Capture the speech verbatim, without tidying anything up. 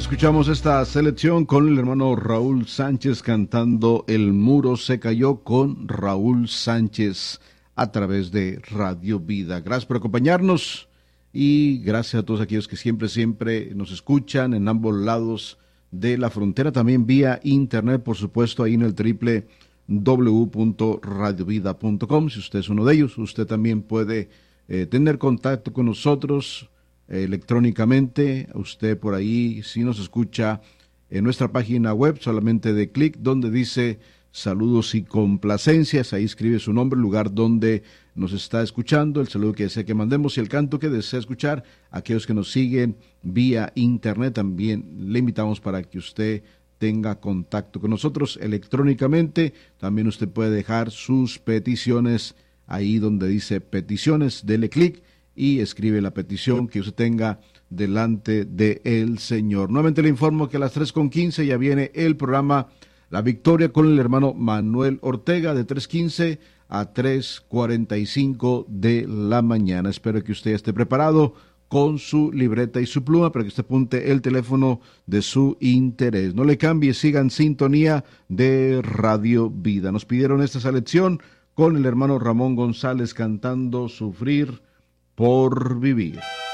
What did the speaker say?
escuchamos esta selección con el hermano Raúl Sánchez cantando El muro se cayó con Raúl Sánchez a través de Radio Vida. Gracias por acompañarnos y gracias a todos aquellos que siempre, siempre nos escuchan en ambos lados de la frontera, también vía internet, por supuesto, ahí en el doble u doble u doble u punto radio vida punto com. Si usted es uno de ellos, usted también puede eh, tener contacto con nosotros eh, electrónicamente. Usted por ahí, si nos escucha en nuestra página web, solamente de clic donde dice saludos y complacencias, ahí escribe su nombre, el lugar donde nos está escuchando, el saludo que desea que mandemos y el canto que desea escuchar. Aquellos que nos siguen vía internet también le invitamos para que usted tenga contacto con nosotros electrónicamente. También usted puede dejar sus peticiones ahí donde dice peticiones, dele clic y escribe la petición que usted tenga delante del Señor. Nuevamente le informo que a las tres con quince ya viene el programa La Victoria con el hermano Manuel Ortega de tres quince a tres cuarenta y cinco de la mañana. Espero que usted esté preparado con su libreta y su pluma para que usted apunte el teléfono de su interés. No le cambie, siga en sintonía de Radio Vida. Nos pidieron esta selección con el hermano Ramón González cantando Sufrir por Vivir.